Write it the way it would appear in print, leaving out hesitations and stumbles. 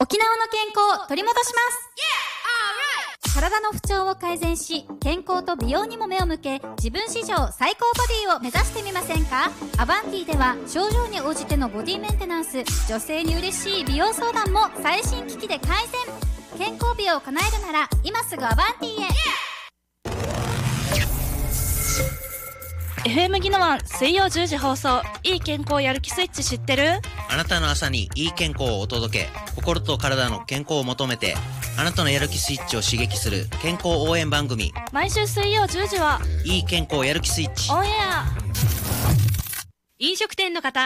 沖縄の健康を取り戻します、体の不調を改善し、健康と美容にも目を向け、自分史上最高ボディを目指してみませんか？アバンティでは症状に応じてのボディメンテナンス、女性に嬉しい美容相談も最新機器で改善。健康美を叶えるなら今すぐアバンティへ。 FM ギノワン水曜10時放送、いい健康やる気スイッチ知ってる？ あなたの朝にいい健康をお届け、心と体の健康を求めて、あなたのやる気スイッチを刺激する健康応援番組、 毎週水曜10時はいい健康やる気スイッチオンエア。 飲食店の方、